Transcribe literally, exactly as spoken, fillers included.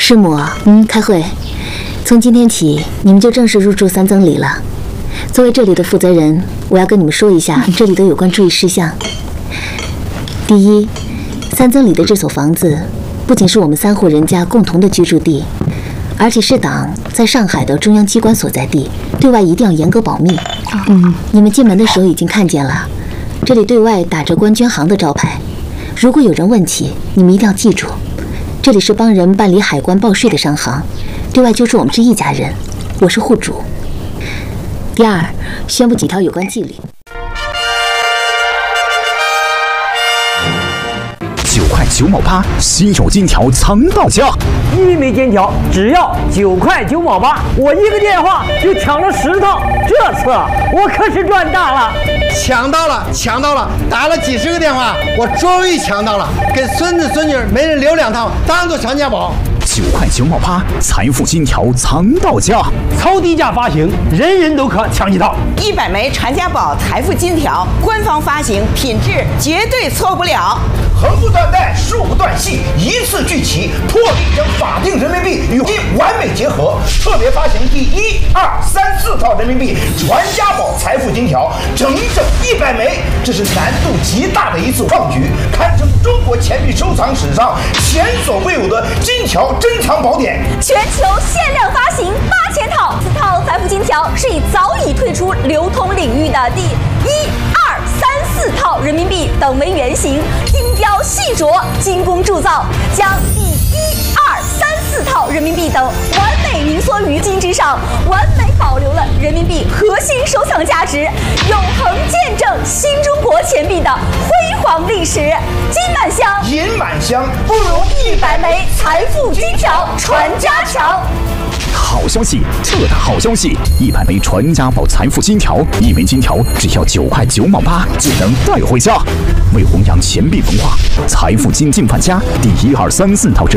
师母，嗯，开会。从今天起，你们就正式入住三增里了。作为这里的负责人，我要跟你们说一下这里的有关注意事项。第一，三增里的这所房子不仅是我们三户人家共同的居住地，而且是党在上海的中央机关所在地，对外一定要严格保密。嗯，你们进门的时候已经看见了，这里对外打着关捐行的招牌。如果有人问起，你们一定要记住，这里是帮人办理海关报税的商行，对外就是我们是一家人，我是户主。第二，宣布几条有关纪律。 九块九毛八，稀有金条藏到家。 一枚金条只要九块九毛八，我一个电话就抢了十套，这次我可是赚大了！ 抢到了，抢到了！打了几十个电话，我终于抢到了，给孙子孙女每人留两套，当做传家宝。 九块九毛八，财富金条藏到家， 超低价发行，人人都可抢几套。 一百枚传家宝财富金条，官方发行，品质绝对错不了。 横不断带，竖不断系，一次聚齐，破例将法定人民币与金完美结合。特别发行第一、二、三、四套人民币传家宝财富金条，整整一百枚，这是难度极大的一次创举，堪称中国钱币收藏史上前所未有的金条珍藏宝典。 全球限量发行八千套，此套财富金条是以早已退出流通领域的第一、二、三、四套人民币等为原型，精雕细琢、精工铸造，将第一、二、三、四套人民币等完美凝缩于金之上，完美保留了人民币核心收藏价值，永恒见证新中国钱币的辉煌历史。金满箱， 银满箱， 不如一百枚财富金条传家强。 好消息，这大好消息！一百枚传家宝财富金条，一枚金条只要九块九毛八就能带回家。为弘扬钱币文化，财富金进范家第一、二、三、四套